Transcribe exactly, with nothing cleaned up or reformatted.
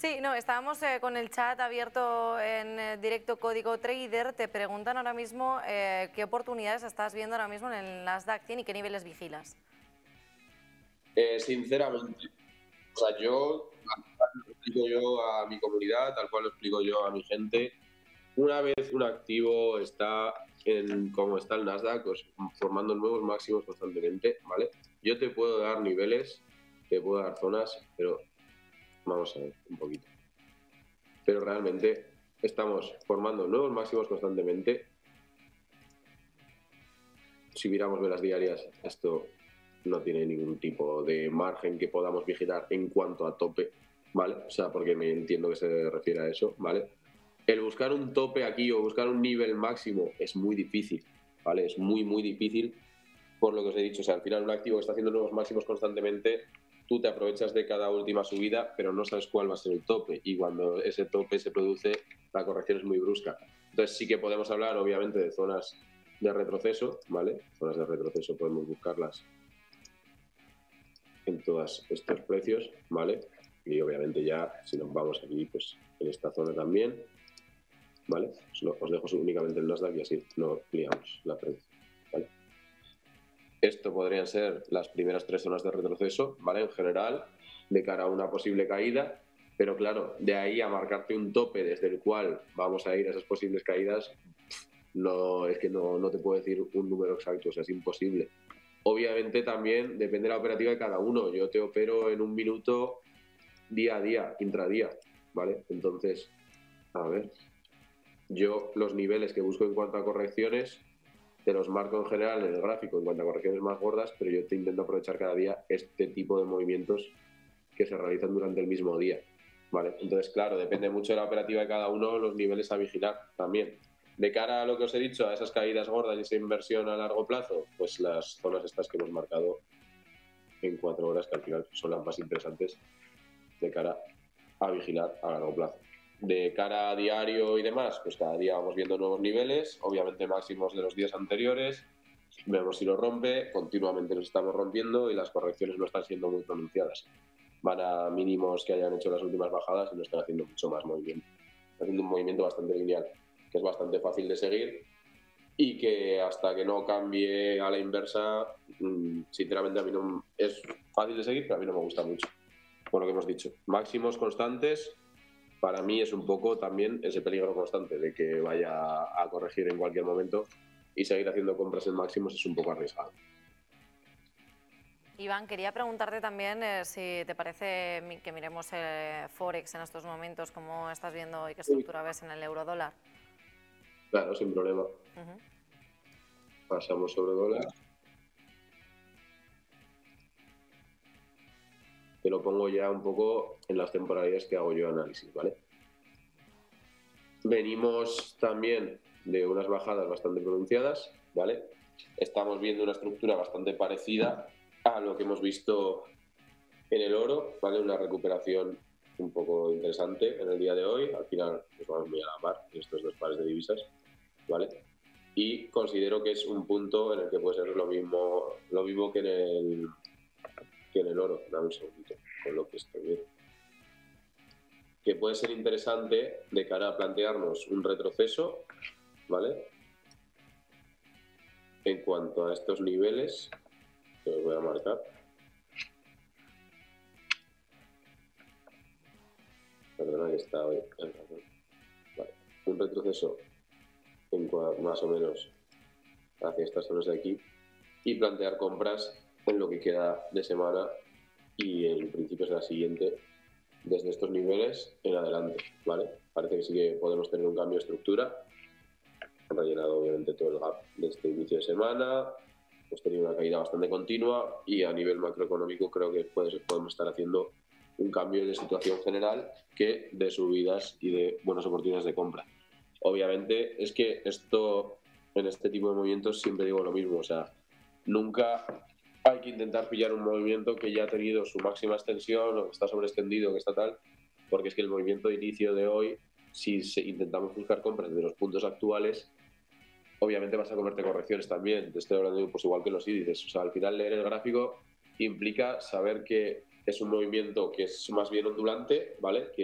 Sí, no, estábamos eh, con el chat abierto en eh, directo Código Trader. Te preguntan ahora mismo eh, qué oportunidades estás viendo ahora mismo en el Nasdaq cien y qué niveles vigilas. Eh, sinceramente, o sea, yo, tal cual lo explico yo a mi comunidad, tal cual lo explico yo a mi gente, una vez un activo está en como está el Nasdaq, pues, formando nuevos máximos constantemente, ¿vale? Yo te puedo dar niveles, te puedo dar zonas, pero vamos a ver un poquito. Pero realmente estamos formando nuevos máximos constantemente. Si miramos velas diarias, esto no tiene ningún tipo de margen que podamos vigilar en cuanto a tope, ¿vale? O sea, porque me entiendo que se refiere a eso, ¿vale? El buscar un tope aquí o buscar un nivel máximo es muy difícil, ¿vale? Es muy, muy difícil por lo que os he dicho. O sea, al final un activo que está haciendo nuevos máximos constantemente, tú te aprovechas de cada última subida, pero no sabes cuál va a ser el tope. Y cuando ese tope se produce, la corrección es muy brusca. Entonces sí que podemos hablar, obviamente, de zonas de retroceso, ¿vale? Zonas de retroceso podemos buscarlas en todos estos precios, ¿vale? Y obviamente ya, si nos vamos aquí, pues en esta zona también, ¿vale? Os, lo, os dejo únicamente el Nasdaq y así no liamos la predicción, ¿vale? Esto podrían ser las primeras tres zonas de retroceso, ¿vale? En general, de cara a una posible caída, pero claro, de ahí a marcarte un tope desde el cual vamos a ir a esas posibles caídas, no, es que no, no te puedo decir un número exacto, o sea, es imposible. Obviamente también depende de la operativa de cada uno. Yo te opero en un minuto, día a día, intradía, ¿vale? Entonces, a ver, yo los niveles que busco en cuanto a correcciones te los marco en general en el gráfico en cuanto a correcciones más gordas, pero yo te intento aprovechar cada día este tipo de movimientos que se realizan durante el mismo día, ¿vale? Entonces, claro, depende mucho de la operativa de cada uno, los niveles a vigilar también. De cara a lo que os he dicho, a esas caídas gordas y esa inversión a largo plazo, pues las zonas estas que hemos marcado en cuatro horas, que al final son las más interesantes de cara a vigilar a largo plazo. De cara a diario y demás, pues cada día vamos viendo nuevos niveles, obviamente máximos de los días anteriores, vemos si lo rompe, continuamente nos estamos rompiendo y las correcciones no están siendo muy pronunciadas. Van a mínimos que hayan hecho las últimas bajadas y no están haciendo mucho más movimiento. Están haciendo un movimiento bastante lineal, que es bastante fácil de seguir y que hasta que no cambie a la inversa, sinceramente a mí no es fácil de seguir, pero a mí no me gusta mucho. Por lo que hemos dicho, máximos constantes, para mí es un poco también ese peligro constante de que vaya a corregir en cualquier momento y seguir haciendo compras en máximos es un poco arriesgado. Iván, quería preguntarte también eh, si te parece que miremos eh, Forex en estos momentos, cómo estás viendo y qué estructura ves en el euro dólar. Claro, sin problema. Uh-huh. Pasamos sobre dólar. Te lo pongo ya un poco en las temporalidades que hago yo análisis, ¿vale? Venimos también de unas bajadas bastante pronunciadas, ¿vale? Estamos viendo una estructura bastante parecida a lo que hemos visto en el oro, ¿vale? Una recuperación un poco interesante en el día de hoy. Al final nos vamos muy a la par en estos dos pares de divisas, ¿vale? Y considero que es un punto en el que puede ser lo mismo, lo mismo que en el que en el oro. Dame un segundito con lo que estoy viendo. Que puede ser interesante de cara a plantearnos un retroceso, ¿vale? En cuanto a estos niveles, que os voy a marcar. Perdona que está hoy. Vale. Un retroceso en más o menos hacia estas zonas de aquí y plantear compras en lo que queda de semana y en principios de la siguiente desde estos niveles en adelante, ¿vale? Parece que sí que podemos tener un cambio de estructura. Han rellenado obviamente todo el gap de este inicio de semana, hemos tenido una caída bastante continua y a nivel macroeconómico creo que puede, podemos estar haciendo un cambio de situación general que de subidas y de buenas oportunidades de compra. Obviamente es que esto, en este tipo de movimientos siempre digo lo mismo, o sea, nunca hay que intentar pillar un movimiento que ya ha tenido su máxima extensión o que está sobreextendido, que está tal, porque es que el movimiento de inicio de hoy, si intentamos buscar compras de los puntos actuales, obviamente vas a comerte correcciones también. Te estoy hablando pues igual que los índices, o sea, al final leer el gráfico implica saber que es un movimiento que es más bien ondulante, ¿vale? Que